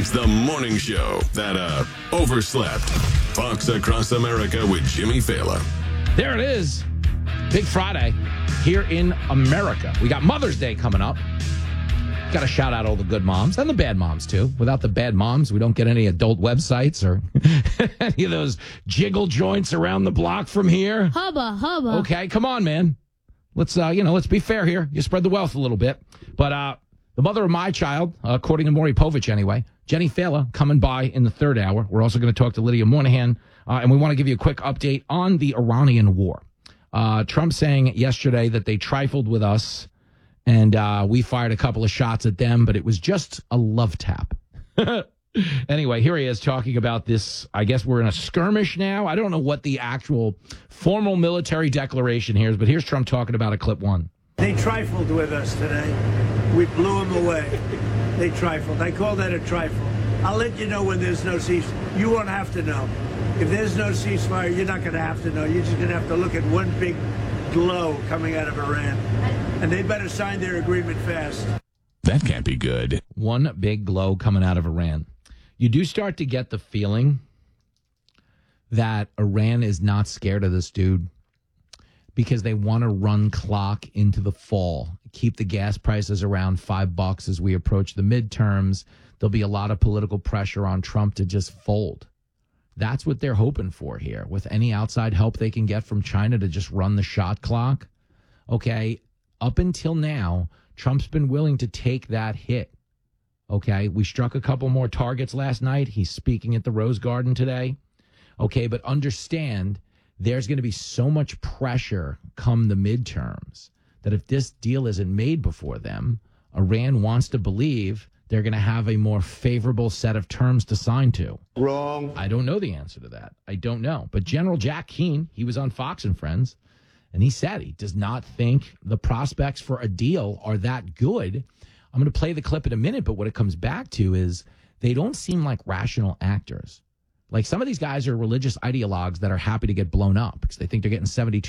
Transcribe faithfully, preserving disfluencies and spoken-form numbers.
It's the morning show that uh overslept. Fox Across America with Jimmy Fallon. There it is. Big Friday here in America. We got Mother's Day coming up. Got to shout out all the good moms and the bad moms, too. Without the bad moms, we don't get any adult websites or any of those jiggle joints around the block from here. Hubba, hubba. Okay, come on, man. Let's, uh, you know, let's be fair here. You spread the wealth a little bit. But uh, the mother of my child, uh, according to Maury Povich anyway, Jenny Fallon, coming by in the third hour. We're also going to talk to Lydia Moynihan, uh, and we want to give you a quick update on the Iranian war. Uh, Trump saying yesterday that they trifled with us, and uh, we fired a couple of shots at them, but it was just a love tap. Anyway, here he is talking about this. I guess we're in a skirmish now. I don't know what the actual formal military declaration here is, but here's Trump talking about it, clip one. They trifled with us today. We blew them away. They trifled. I call that a trifle. I'll let you know when there's no ceasefire. You won't have to know. If there's no ceasefire, you're not going to have to know. You're just going to have to look at one big glow coming out of Iran. And they better sign their agreement fast. That can't be good. One big glow coming out of Iran. You do start to get the feeling that Iran is not scared of this dude because they want to run clock into the fall, keep the gas prices around five bucks as we approach the midterms. There'll be a lot of political pressure on Trump to just fold. That's what they're hoping for here. With any outside help they can get from China to just run the shot clock. Okay, up until now, Trump's been willing to take that hit. Okay, we struck a couple more targets last night. He's speaking at the Rose Garden today. Okay, but understand there's going to be so much pressure come the midterms that if this deal isn't made before them, Iran wants to believe they're going to have a more favorable set of terms to sign to. Wrong. I don't know the answer to that. I don't know. But General Jack Keane, he was on Fox and Friends, and he said he does not think the prospects for a deal are that good. I'm going to play the clip in a minute, but what it comes back to is they don't seem like rational actors. Like some of these guys are religious ideologues that are happy to get blown up because they think they're getting seventy-two